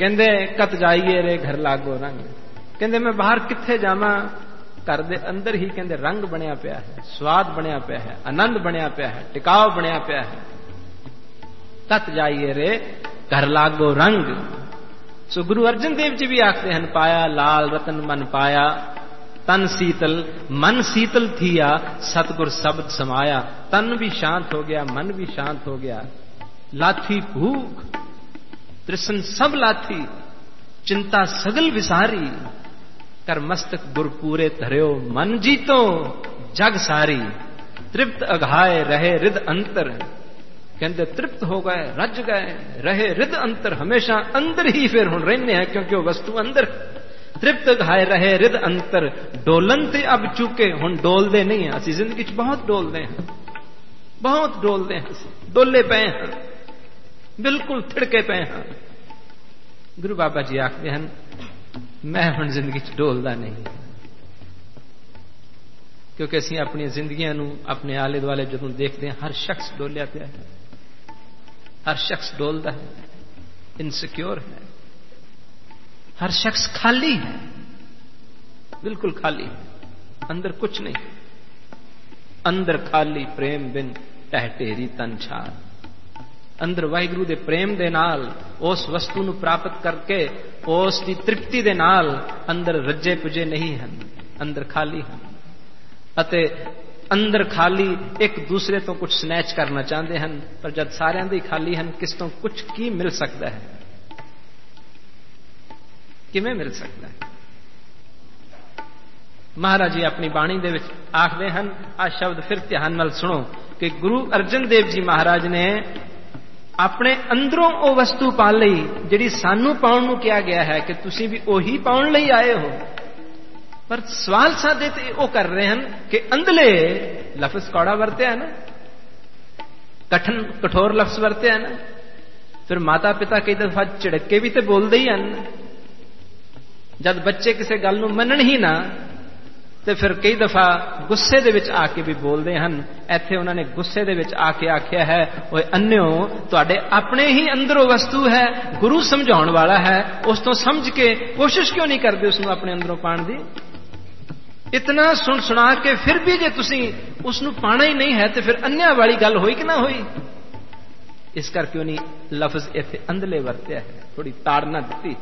कहंदे कत जाइए रे घर लागो रंग, कहंदे मैं बाहर किथे जावां, घर दे अंदर ही कहंदे रंग बनया पिया है, स्वाद बनया पिया है, आनंद बनया पिया है, टिकाव बनया पिया है। कत जाइए रे घर लागो रंग। सो गुरु अर्जन देव जी भी आखते हैं, पाया लाल रतन मन पाया, तन शीतल मन शीतल थिया, सतगुर शब्द समाया। तन भी शांत हो गया, मन भी शांत हो गया। लाथी भूख तृष्ण सब लाथी, चिंता सगल विसारी, कर मस्तक गुर पूरे धर्यो, मन जीतो जग सारी। तृप्त अघाए रहे रिद अंतर, कहते तृप्त हो गए, रज गए, रहे रिद अंतर, हमेशा अंदर ही फिर हुण रहने हैं, क्योंकि वो वस्तु अंदर। तृप्त घाए रहे रिद अंतर, डोलन ते अब चुके, हुण डोलदे नहीं है। असी जिंदगी च बहुत डोलदे हैं, बहुत डोलदे हैं, डोले पे हैं, बिल्कुल थिड़के पे हैं। गुरु बाबा जी आखते हैं, मैं हुण जिंदगी च डोलदा नहीं, क्योंकि असी अपनी जिंदगियां नूं अपने आले दुआले जदों देखते हैं, हर शख्स डोलिया पिया है, हर शख्स डोलदा है, इनसिक्योर है, हर शख्स खाली है, बिल्कुल खाली है, अंदर कुछ नहीं। अंदर खाली प्रेम बिन टह ढेरी तन छाल। अंदर वाहिगुरु दे प्रेम दे नाल उस वस्तु नूं प्राप्त करके उस दी तृप्ति दे नाल अंदर रज्जे पुजे नहीं हैं, अंदर खाली हैं। अते अंदर खाली एक दूसरे तो कुछ स्नैच करना चाहते हैं, पर जब सारिਆਂ ਦੇ खाली हैं, किस तो कुछ की मिल सकता है, किवें मिल सकता है। महाराज जी अपनी बाणी दे विच आखदे हैं, आ शब्द फिर ध्यान नाल सुनो, कि गुरु अर्जन देव जी महाराज ने अपने अंदरों ਉਹ वस्तु पा ਲਈ ਜਿਹੜੀ ਸਾਨੂੰ ਪਾਉਣ ਨੂੰ ਕਿਹਾ ਗਿਆ है कि तुसी भी ਉਹੀ ਪਾਉਣ ਲਈ आए हो। पर सवाल साधे तो वो कर रहे हैं कि अंदले लफ्ज कौड़ा वरते है ना, कठिन कठोर लफ्ज वरते है ना, फिर माता पिता कई दफा झिड़क के भी तो बोलते ही हैं। जब बच्चे किसी गल नूं मनण ही ना, तो फिर कई दफा गुस्से दे विच आके भी बोलते हैं। इत्थे उन्होंने गुस्से दे विच आके आख्या है, ओए अन्यो तुहाडे अपने ही अंदरों वस्तु है, गुरु समझाउण वाला है, उस तो समझ के कोशिश क्यों नहीं करते उसनूं अपने अंदरों पाण दी। इतना सुन सुना के फिर भी जे तुसी उसनूं पाना ही नहीं है, तो फिर अन्या वाली गल होई कि ना होई। इस करके उन्हीं लफ्ज इत्थे अंदले वरत्या है, थोड़ी ताड़ना दित्ती।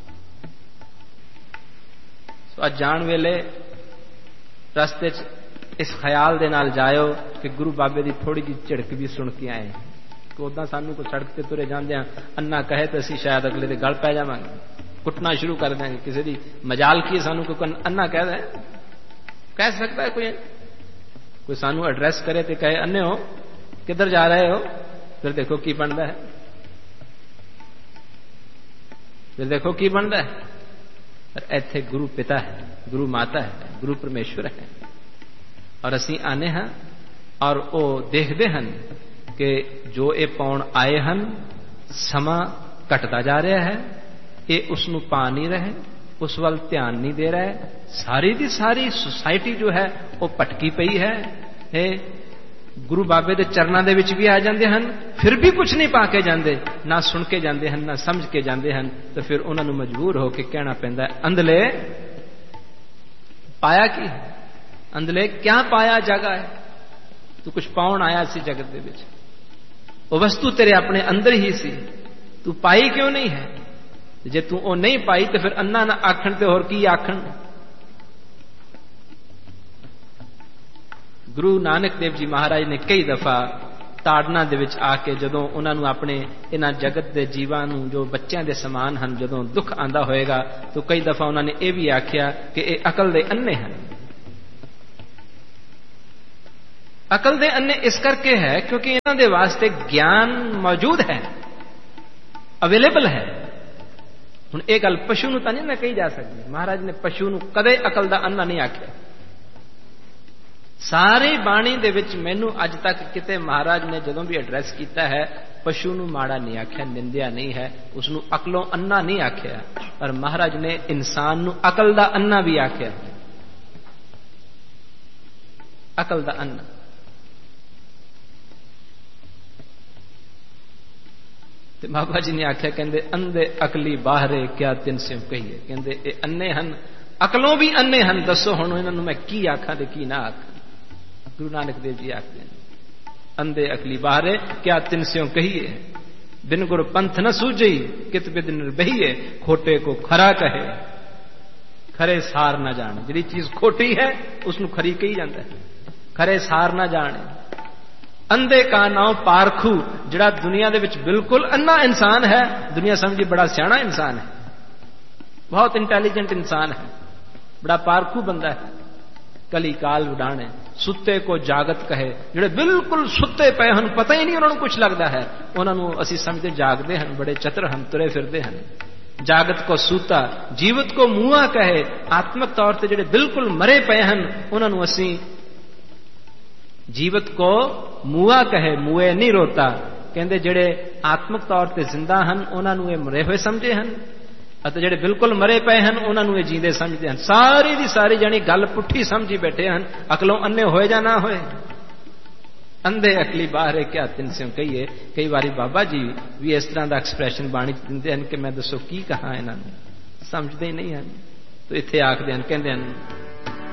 अज जाण वेले रस्ते च इस ख्याल दे नाल जायो कि गुरु बाबे की थोड़ी जी झिड़क भी सुन के आए। कि उदा सानू कोई सड़क ते तुरे जांदे अन्ना कहे तो असीं शायद अगले दे गल पै जावांगे, कुटना शुरू कर देंगे। किसी की मजाल की सानू कोई अन्ना कह दे, कह सकता है कोई सानू एड्रैस करे तो कहे अन्ने हो किधर जा रहे हो, फिर देखो की बनता है, फिर देखो की बनता है। पर इत्थे गुरु पिता है, गुरु माता है, गुरु परमेश्वर है, और असीं आने हैं और वो देखते हैं कि जो ये पाउण आए हैं समा घटता जा रहा है, ये उसनूं पा नहीं रहे, उस वाल ध्यान नहीं दे रहा है। सारी दी सारी सोसाइटी जो है वो भटकी पई है। गुरु बाबे दे चरणों दे विच भी आ जाते हैं, फिर भी कुछ नहीं पा के जाते, ना सुन के जाते हैं, ना समझ के जाते हैं। तो फिर उन्होंने मजबूर होकर कहना पैंदा है, अंदले पाया की, अंदले क्या पाया जग है, तू कुछ पाउण आया सी जगत दे विच, वो वस्तु तेरे अपने अंदर ही सी, तू पाई क्यों नहीं है। जे तू वो नहीं पाई तो फिर अन्ना ना आखण ते होर की आखण। गुरु नानक देव जी महाराज ने कई दफा ताड़ना दे विच आके जदों उन्होंने अपने इन्हां जगत के जीवां नूं जो बच्चों के समान हैं जदों दुख आंदा होएगा, तो कई दफा उन्होंने यह भी आख्या कि ये अकल दे अन्ने हैं। अकल दे अन्ने इस करके है क्योंकि इन्हां दे वास्ते ज्ञान मौजूद है, अवेलेबल है। हुण ये गल पशु नूं तां नहीं ना कही जा सकती। महाराज ने पशु नूं कदे अकल दा अन्ना नहीं आख्या। सारी बाणी दे विच मैनू अज तक किते महाराज ने जदों भी एड्रैस किया है पशु नूं माड़ा नहीं आख्या, निंदिया नहीं है, उसनूं अकलों अन्ना नहीं आख्या। पर महाराज ने इंसान नूं अकल दा अन्ना भी आख्या, अकल दा अन्ना। ਤੇ ਬਾਬਾ ਜੀ ਨੇ ਆਖਿਆ, ਕਹਿੰਦੇ ਅੰਧੇ ਅਕਲੀ ਬਾਹਰੇ ਕਿਆ ਤਿੰਨ ਸਿਉ ਕਹੀਏ। ਕਹਿੰਦੇ ਇਹ ਅੰਨੇ ਹਨ, ਅਕਲੋਂ ਵੀ ਅੰਨੇ ਹਨ, ਦੱਸੋ ਹੁਣ ਇਹਨਾਂ ਨੂੰ ਮੈਂ ਕੀ ਆਖਾਂ ਤੇ ਕੀ ਨਾ ਆਖਾਂ। ਗੁਰੂ ਨਾਨਕ ਦੇਵ ਜੀ ਆਖਦੇ ਨੇ, ਅੰਧੇ ਅਕਲੀ ਬਾਹਰੇ ਕਿਆ ਤਿੰਨ ਸਿਉ ਕਹੀਏ, ਬਿਨ ਗੁਰ ਪੰਥ ਨ ਸੂਝਈ ਕਿਤ ਬਿਦ ਨਿਰਬਹੀਏ, ਖੋਟੇ ਕੋ ਖਰਾ ਕਹੇ ਖਰੇ ਸਾਰ ਨਾ ਜਾਣੇ। ਜਿਹੜੀ ਚੀਜ਼ ਖੋਟੀ ਹੈ ਉਸਨੂੰ ਖਰੀ ਕਹੀ ਜਾਂਦਾ ਹੈ, ਖਰੇ ਸਾਰ ਨਾ ਜਾਣੇ। ਅੰਧੇ ਕਾ ਨਾਮ ਪਾਰਖੂ, ਜਿਹੜਾ ਦੁਨੀਆ ਦੇ ਵਿੱਚ ਬਿਲਕੁਲ ਅੰਨਾ ਇਨਸਾਨ ਹੈ, ਦੁਨੀਆ ਸਮਝੀ ਬੜਾ ਸਿਆਣਾ ਇਨਸਾਨ ਹੈ, ਬਹੁਤ ਇੰਟੈਲੀਜੈਂਟ ਇਨਸਾਨ ਹੈ, ਬੜਾ ਪਾਰਖੂ ਬੰਦਾ ਹੈ। ਕਲੀ ਕਾਲ ਉਡਾਣੇ ਸੁੱਤੇ ਕੋ ਜਾਗਤ ਕਹੇ, ਜਿਹੜੇ ਬਿਲਕੁਲ ਸੁੱਤੇ ਪਏ ਹਨ, ਪਤਾ ਹੀ ਨਹੀਂ ਉਹਨਾਂ ਨੂੰ ਕੁਝ ਲੱਗਦਾ ਹੈ, ਉਹਨਾਂ ਨੂੰ ਅਸੀਂ ਸਮਝਦੇ ਜਾਗਦੇ ਹਨ, ਬੜੇ ਚਤਰ ਹਨ, ਤੁਰੇ ਫਿਰਦੇ ਹਨ। ਜਾਗਤ ਕੋ ਸੂਤਾ ਜੀਵਤ ਕੋ ਮੂਆ ਕਹੇ, ਆਤਮਕ ਤੌਰ ਤੇ ਜਿਹੜੇ ਬਿਲਕੁਲ ਮਰੇ ਪਏ ਹਨ ਉਹਨਾਂ ਨੂੰ ਅਸੀਂ ਜੀਵਤ ਕੋ ਮੂਆ ਕਹੇ, ਮੂਏ ਨਹੀਂ ਰੋਤਾ। ਕਹਿੰਦੇ ਜਿਹੜੇ ਆਤਮਕ ਤੌਰ ਤੇ ਜ਼ਿੰਦਾ ਹਨ ਉਹਨਾਂ ਨੂੰ ਇਹ ਮਰੇ ਹੋਏ ਸਮਝੇ ਹਨ, ਅਤੇ ਜਿਹੜੇ ਬਿਲਕੁਲ ਮਰੇ ਪਏ ਹਨ ਉਹਨਾਂ ਨੂੰ ਇਹ ਜੀਂਦੇ ਸਮਝਦੇ ਹਨ। ਸਾਰੀ ਦੀ ਸਾਰੀ ਜਾਣੀ ਗੱਲ ਪੁੱਠੀ ਸਮਝੀ ਬੈਠੇ ਹਨ, ਅਕਲੋਂ ਅੰਨੇ ਹੋਏ ਜਾਂ ਨਾ ਹੋਏ। ਅੰਧੇ ਅਕਲੀ ਬਾਹਰੇ ਕਿਆ ਤਿੰਨ ਸਿਉ ਕਹੀਏ। ਕਈ ਵਾਰੀ ਬਾਬਾ ਜੀ ਵੀ ਇਸ ਤਰ੍ਹਾਂ ਦਾ ਐਕਸਪ੍ਰੈਸ਼ਨ ਬਾਣੀ ਚ ਦਿੰਦੇ ਹਨ ਕਿ ਮੈਂ ਦੱਸੋ ਕੀ ਕਹਾਂ, ਇਹਨਾਂ ਨੂੰ ਸਮਝਦੇ ਹੀ ਨਹੀਂ ਹਨ। ਤੇ ਇੱਥੇ ਆਖਦੇ ਹਨ, ਕਹਿੰਦੇ ਹਨ